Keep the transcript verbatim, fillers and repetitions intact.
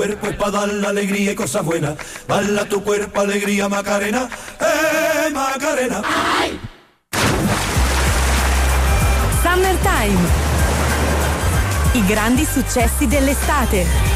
cuerpo es pa' dar la alegría y cosas buenas. Bala tu cuerpo, alegría, Macarena, eh, Macarena. Ay. Summertime. I grandi successi dell'estate.